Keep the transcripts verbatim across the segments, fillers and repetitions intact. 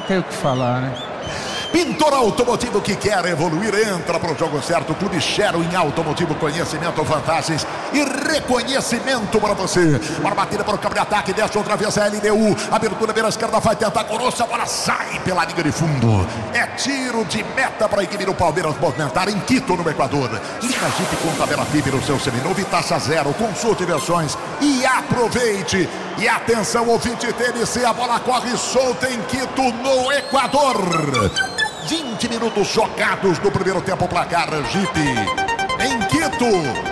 tem o que falar, né? Pintor automotivo que quer evoluir, entra para o jogo certo. Clube Chero em automotivo, conhecimento, vantagens e reconhecimento para você. Para batida para o campo de ataque, desce outra vez a L D U. Abertura pela esquerda, vai tentar Coroço, a bola sai pela linha de fundo. É tiro de meta para a equipe do Palmeiras movimentar em Quito, no Equador. Linha Jeep com tabela F I P no seu seminovo e taxa zero. Consulte versões e aproveite. E atenção, ouvinte T N C, a bola corre solta em Quito, no Equador. vinte minutos jogados no primeiro tempo, placar Jeep. Em Quito,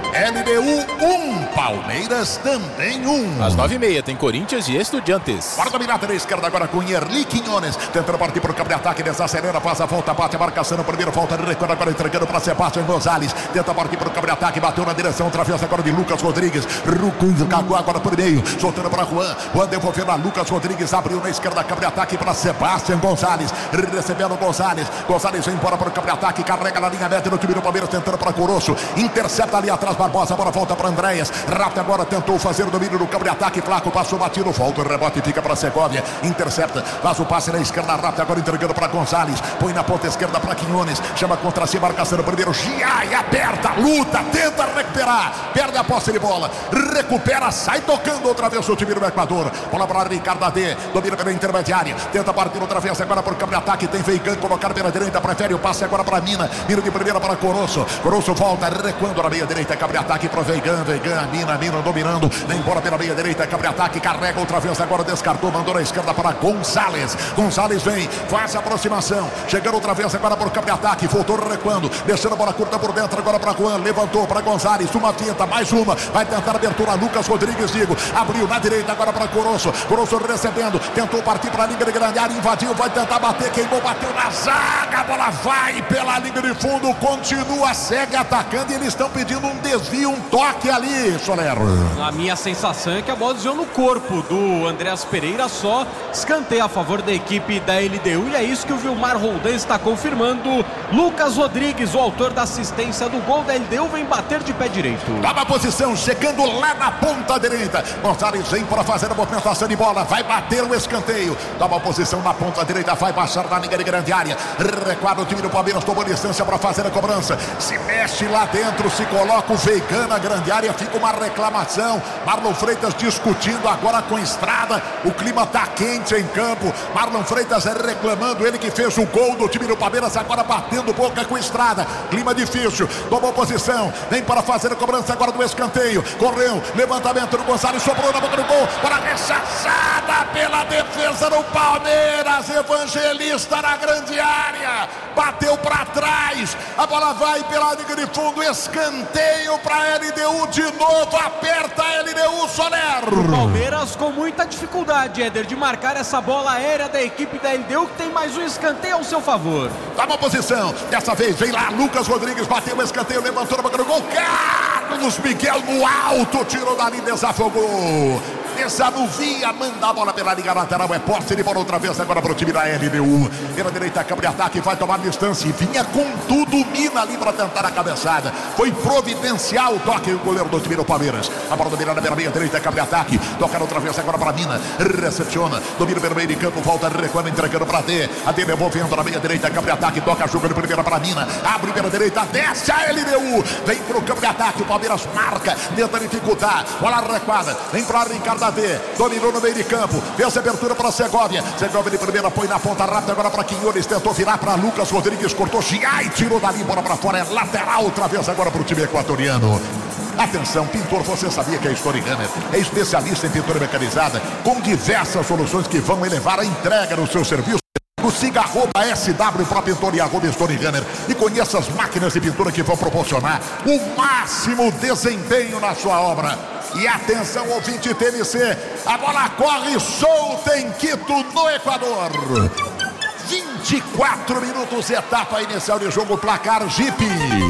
L D U um, Palmeiras também um. Às nove e meia tem Corinthians e Estudiantes. Para dominar pela esquerda agora com Yerli Quinones, tentando partir para o campo de ataque, desacelera, faz a volta, bate a marcação no primeiro, falta de recuo, agora entregando para Sebastião Gonzalez, tenta partir para o campo de ataque, bateu na direção, travessa agora de Lucas Rodrigues, Rucuz cagou agora por meio, soltando para Juan, Juan devolvendo a Lucas Rodrigues, abriu na esquerda, campo de ataque para Sebastião Gonzalez, recebendo Gonzalez, Gonzalez vem embora para o campo de ataque, carrega na linha média no time do Palmeiras, tentando para Coroço, intercepta ali atrás Barbosa, a bola volta para Andréas, Rafa agora tentou fazer o domínio no campo de ataque, Flaco passou batido, volta o rebote, fica para Segovia, intercepta, faz o passe na esquerda, Rafa agora entregando para Gonzalez, põe na ponta esquerda para Quinones, chama contra si, marcação no primeiro, Giai aperta, luta, tenta recuperar, perde a posse de bola, recupera, sai tocando outra vez o time do Equador, bola para Ricardo Adê, domina pela intermediária, tenta partir outra vez agora para o campo de ataque, tem Veigan colocado pela direita, prefere o passe agora para Mina, Mina de primeira para Coroço, Coroço volta, recuando na meia direita, campo de ataque para Veigan, Veigan, Mina, Mina dominando, vem embora pela meia direita, campo de ataque, carrega outra vez, agora descartou, mandou na esquerda para Gonzalez, Gonzalez vem, faz a aproximação, chegando outra vez agora para o campo de ataque, voltou recuando, deixando a bola curta por dentro, agora para Juan, levantou para Gonzalez, uma finta, mais uma, vai tentar a abertura, Lucas Rodrigues, digo, abriu na direita, agora para Coroço, Coroço recebendo, tentou partir para a linha de grande área, invadiu, vai tentar bater, queimou, bateu na zaga, a bola vai pela linha de fundo, continua, segue atacando e eles estão pedindo um desvio, um toque ali, Soler. A minha sensação é que a bola desviou no corpo do Andreas Pereira, só escanteio a favor da equipe da L D U, e é isso que o Vilmar Roldan está confirmando. Lucas Rodrigues, o autor da assistência do gol da L D U, vem bater de pé direito. Toma a posição, chegando lá na ponta direita, Gonzalez vem para fazer a movimentação de bola, vai bater o escanteio, toma a posição na ponta direita, vai baixar na linha de grande área, recuado o time do Palmeiras, tomou distância para fazer a cobrança, se mexe lá dentro, se coloca o Veigan na grande área, fica uma reclamação, Marlon Freitas discutindo agora com Estrada, o clima tá quente em campo, Marlon Freitas reclamando, ele que fez o gol do time do Palmeiras, agora batendo boca com Estrada, clima difícil, tomou posição, vem para fazer a cobrança agora do escanteio, correu, levantamento do Gonzalez, sobrou na boca do gol, para rechaçada pela defesa do Palmeiras, Evangelista na grande área, bateu para trás, a bola vai pela linha de fundo, escanteio para L D U de novo, aperta a L D U, Soler. O Palmeiras com muita dificuldade, Éder, de marcar essa bola aérea da equipe da L D U, que tem mais um escanteio ao seu favor. Toma posição, dessa vez vem lá Lucas Rodrigues, bateu o escanteio, levantou na boca do gol, Carlos Miguel no alto, tirou dali, desafogou. Desanuvia, manda a bola pela linha lateral, é posse de bola outra vez agora para o time da L D U, pela direita, campo de ataque, vai tomar distância e vinha com tudo, Mina ali para tentar a cabeçada, foi providencial o toque do goleiro do time do Palmeiras, a bola dominada pela meia direita, campo de ataque, toca outra vez agora para Mina, recepciona, domina pelo meio de campo, volta recuando, entregando para D, a D devolvendo na meia direita, campo de ataque, toca a jogo de primeira para Mina, abre pela direita, desce a L D U, vem para o campo de ataque, o Palmeiras marca, tenta dificultar, bola recuada, vem para Ricardo Adê, dominou no meio de campo, fez a abertura para Segovia, Segovia de primeira, põe na ponta rápida agora para Quinones, tentou virar para Lucas Rodrigues, cortou, Giai, tirou dali, bola para fora, é lateral outra vez agora para o time equatoriano. Atenção, pintor, você sabia que a Stone Gunner é especialista em pintura mecanizada, com diversas soluções que vão elevar a entrega no seu serviço? Siga arroba S W para pintor e arroba Stone Gunner e conheça as máquinas de pintura que vão proporcionar o máximo desempenho na sua obra. E atenção, ouvinte T N C, a bola corre solta em Quito, no Equador. vinte e quatro minutos, etapa inicial de jogo, placar Jeep.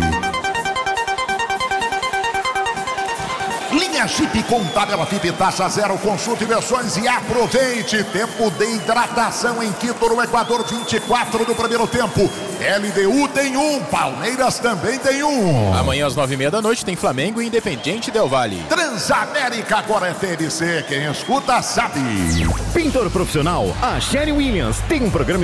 Linha Jeep com tabela F I P, taxa zero, consulte versões e aproveite. Tempo de hidratação em Quito, no Equador, vinte e quatro do primeiro tempo. L D U tem um, Palmeiras também tem um. Amanhã às nove e meia da noite tem Flamengo e Independiente Del Valle. Transamérica agora é T N C, quem escuta sabe. Pintor profissional, a Sherry Williams tem um programa